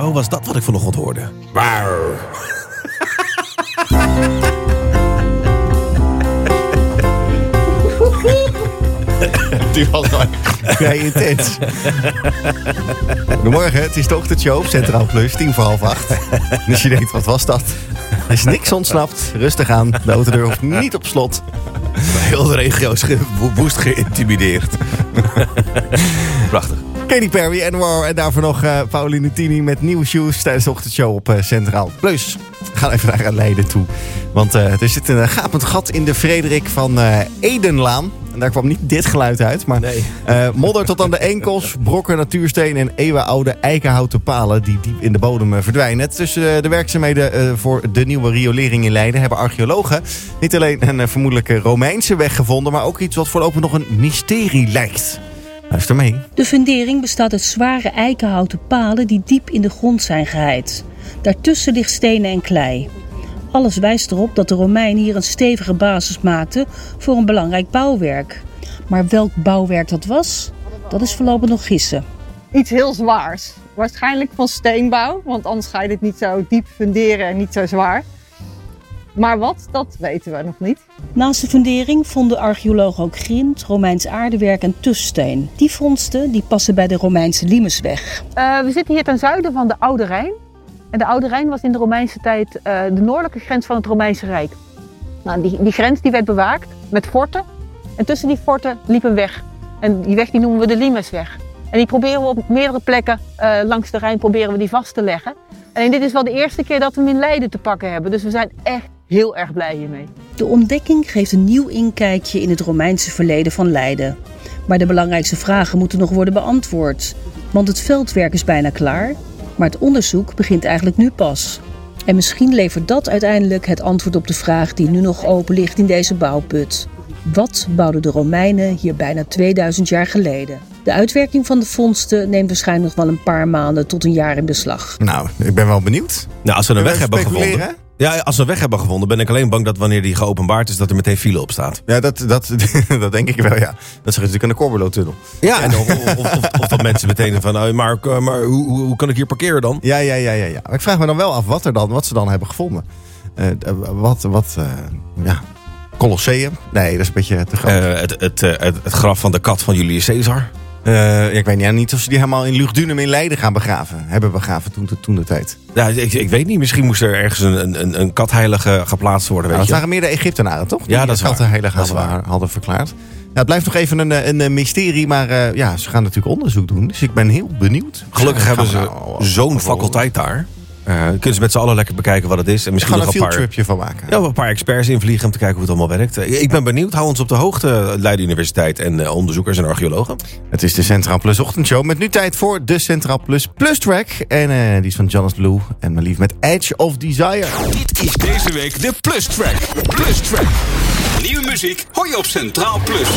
Oh, was dat wat ik vanochtend hoorde? Waar? Die was wel vrij intens. Goedemorgen, het is de ochtendshow op Centraal Plus, 7:45. Dus je denkt, wat was dat? Er is niks ontsnapt. Rustig aan, de autodeur hoeft niet op slot. Heel de regio is woest geïntimideerd. Prachtig. Katy Perry en daarvoor nog Pauline Tini met nieuwe shoes tijdens de ochtendshow op Centraal Plus. We gaan even naar Leiden toe. Want er zit een gapend gat in de Frederik van Edenlaan. En daar kwam niet dit geluid uit, maar Nee. Modder tot aan de enkels, brokken natuursteen en eeuwenoude eikenhouten palen die diep in de bodem verdwijnen. Tussen de werkzaamheden voor de nieuwe riolering in Leiden hebben archeologen niet alleen een vermoedelijke Romeinse weg gevonden, maar ook iets wat voorlopig nog een mysterie lijkt. Luister mee. De fundering bestaat uit zware eikenhouten palen die diep in de grond zijn geheid. Daartussen ligt stenen en klei. Alles wijst erop dat de Romeinen hier een stevige basis maakten voor een belangrijk bouwwerk. Maar welk bouwwerk dat was, dat is voorlopig nog gissen. Iets heel zwaars. Waarschijnlijk van steenbouw, want anders ga je dit niet zo diep funderen en niet zo zwaar. Maar wat, dat weten we nog niet. Naast de fundering vonden archeologen ook grind, Romeins aardewerk en tussteen. Die vondsten die passen bij de Romeinse Limesweg. We zitten hier ten zuiden van de Oude Rijn. En de Oude Rijn was in de Romeinse tijd de noordelijke grens van het Romeinse Rijk. Nou, die grens die werd bewaakt met forten. En tussen die forten liep een weg. En die weg die noemen we de Limesweg. En die proberen we op meerdere plekken langs de Rijn proberen we die vast te leggen. En dit is wel de eerste keer dat we hem in Leiden te pakken hebben. Dus we zijn echt heel erg blij hiermee. De ontdekking geeft een nieuw inkijkje in het Romeinse verleden van Leiden. Maar de belangrijkste vragen moeten nog worden beantwoord. Want het veldwerk is bijna klaar, maar het onderzoek begint eigenlijk nu pas. En misschien levert dat uiteindelijk het antwoord op de vraag die nu nog open ligt in deze bouwput. Wat bouwden de Romeinen hier bijna 2000 jaar geleden? De uitwerking van de vondsten neemt waarschijnlijk nog wel een paar maanden tot een jaar in beslag. Nou, ik ben wel benieuwd. Nou, als we een weg hebben speculeren? gevonden. Ja, als we een weg hebben gevonden, ben ik alleen bang dat wanneer die geopenbaard is, dat er meteen file op staat. Ja, dat denk ik wel, ja. Dat is natuurlijk aan de Corbulo-tunnel. Ja, en of dat mensen meteen van, maar hoe kan ik hier parkeren dan? Ja. Maar ik vraag me dan wel af wat ze dan hebben gevonden. Colosseum? Nee, dat is een beetje te groot. Het graf van de kat van Julius Caesar. Ik weet niet of ze die helemaal in Lugdunum in Leiden hebben begraven toen de tijd. Ja, ik weet niet. Misschien moest er ergens een katheilige geplaatst worden. Weet Dat je? waren meer de Egyptenaren, toch? Ja, dat is waar. Katheilige hadden verklaard. Ja, het blijft nog even een mysterie, maar ze gaan natuurlijk onderzoek doen. Dus ik ben heel benieuwd. Gelukkig hebben ze zo'n faculteit daar. Kunnen ze met z'n allen lekker bekijken wat het is. En misschien gaan nog een fieldtripje van maken. Ja, een paar experts invliegen om te kijken hoe het allemaal werkt. Ik ben benieuwd. Hou ons op de hoogte, Leiden Universiteit en onderzoekers en archeologen. Het is de Centraal Plus ochtendshow met nu tijd voor de Centraal Plus Track. En die is van Jonas Blue en mijn lief met Edge of Desire. Dit is deze week de Plus Track. Nieuwe muziek hoor je op Centraal Plus.